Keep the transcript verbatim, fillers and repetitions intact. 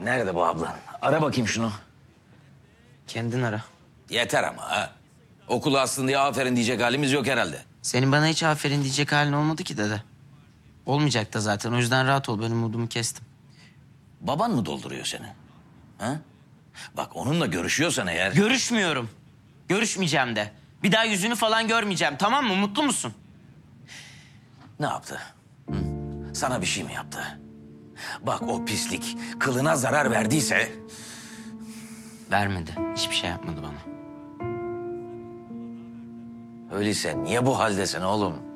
Nerede bu ablan? Ara bakayım şunu. Kendin ara. Yeter ama ha. Okulu aslında diye aferin diyecek halimiz yok herhalde. Senin bana hiç aferin diyecek halin olmadı ki dede. Olmayacak da zaten. O yüzden rahat ol. Ben umudumu kestim. Baban mı dolduruyor seni? Ha? Bak onunla görüşüyorsan eğer... Görüşmüyorum. Görüşmeyeceğim de. Bir daha yüzünü falan görmeyeceğim. Tamam mı? Mutlu musun? Ne yaptı? Hı? Sana bir şey mi yaptı? Bak o pislik kılına zarar verdiyse... Vermedi. Hiçbir şey yapmadı bana. Öyleyse niye bu haldesin oğlum?